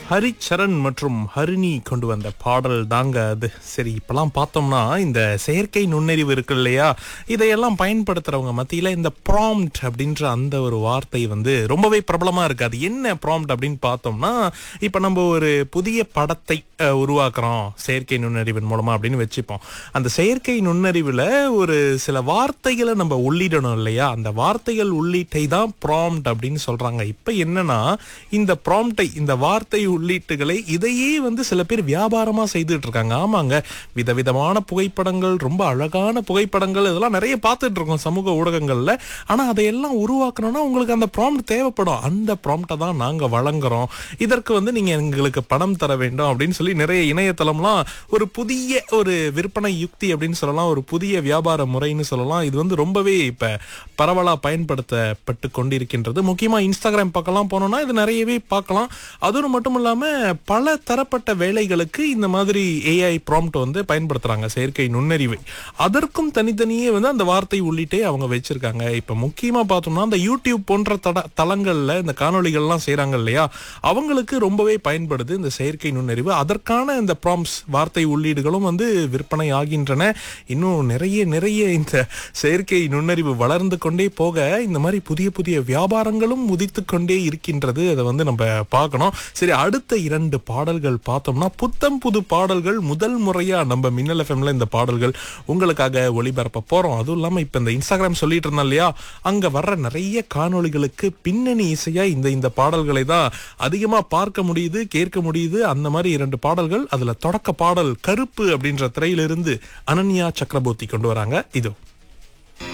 ஹரிச்சரண் மற்றும் ஹரிணி கொண்டு வந்த பாடல் தாங்க அது. சரி, இப்பெல்லாம் பார்த்தோம்னா இந்த செயற்கை நுண்ணறிவு இருக்கு இல்லையா, இதையெல்லாம் பயன்படுத்துறவங்க மத்தியில இந்த ப்ராம்ப்ட் அப்படின்ற அந்த ஒரு வார்த்தை ரொம்பவே பிரபலமா இருக்கு. அது என்ன ப்ராம்ப்ட் அப்படின்னு பார்த்தோம்னா, இப்ப நம்ம ஒரு புதிய படத்தை உருவாக்குறோம் செயற்கை நுண்ணறிவின் மூலமா அப்படின்னு வச்சுப்போம். அந்த செயற்கை நுண்ணறிவுல ஒரு சில வார்த்தைகளை நம்ம உள்ளிடணும் இல்லையா, அந்த வார்த்தைகள் உள்ளீட்டை தான் ப்ராம்ப்ட் அப்படின்னு சொல்றாங்க. இப்ப என்னன்னா, இந்த ப்ராம்ப்டை, இந்த வார்த்தை உள்ளீட்டுகளை இதையே சில பேர் வியாபாரமா செய்துட்டு இருக்காங்க. ஆமாங்க, விதவிதமான புகைப்படங்கள், ரொம்ப அழகான புகைப்படங்கள், இதெல்லாம் நிறைய பார்த்துட்டு இருக்கோம் சமூக ஊடகங்கள்ல. ஆனா அதையெல்லாம் உருவாக்கணும்னா உங்களுக்கு அந்த ப்ராம்ப்ட் தேவைப்படும். அந்த ப்ராம்ப்டை தான் நாங்க வழங்குறோம். இதற்கு நீங்க எங்களுக்கு பணம் தர வேண்டும் அப்படின்னு சொல்லி நிறைய இணையதளம்லாம் ஒரு புதிய ஒரு விற்பனை யுக்தி அப்படின்னு சொல்லலாம், ஒரு புதிய வியாபார முறைன்னு சொல்லலாம். இது ரொம்பவே இப்ப பரவலா பயன்படுத்தப்பட்டு கொண்டிருக்கின்றது. முக்கியமா இன்ஸ்டாகிராம் பக்கம்லாம் போனோம்னா இது நிறையவே பார்க்கலாம். அதோடு மட்டும் இல்லாம பல தரப்பட்ட வேலைகளுக்கு இந்த மாதிரி ஏஐ ப்ராம்ப்ட் பயன்படுத்துறாங்க, செயற்கை நுண்ணறிவை. அதற்கும் தனித்தனியே அந்த வார்த்தை உள்ளிட்டே அவங்க வச்சிருக்காங்க. இப்ப முக்கியமா பார்த்தோம்னா இந்த யூடியூப் போன்ற தளங்கள்ல இந்த காணொளிகள்லாம் செய்யறாங்க இல்லையா, அவங்களுக்கு ரொம்பவே பயன்படுது இந்த செயற்கை நுண்ணறிவு. அதற்கான இந்த ப்ராம்ப்ட்ஸ், வார்த்தை உள்ளீடுகளும் விற்பனை ஆகின்றன. இன்னும் நிறைய நிறைய இந்த செயற்கை நுண்ணறிவு வளர்ந்து கொண்டே போக இந்த மாதிரி புதிய புதிய வியாபாரங்களும் உதித்து கொண்டே இருக்கின்றது. அதை நம்ம பார்க்கணும். சரி, அடுத்த 2 பாடல்கள் பார்த்தோம்னா புத்தம் புது பாடல்கள். முதல் முறையா நம்ம மின்னல் எஃப்எம்ல இந்த பாடல்கள் உங்களுக்காக ஒளிபரப்ப போறோம். அதுவும் இல்லாம இப்ப இந்த இன்ஸ்டாகிராம் சொல்லிட்டு இருந்தோம் இல்லையா, அங்க வர்ற நிறைய காணொளிகளுக்கு பின்னணி இசையா இந்த பாடல்களை தான் அதிகமா பார்க்க முடியுது, கேட்க முடியுது. அந்த மாதிரி 2 பாடல்கள். அதுல தொடக்க பாடல் கருப்பு அப்படின்ற திரையிலிருந்து அனன்யா சக்கரவர்த்தி கொண்டு வராங்க. இதோ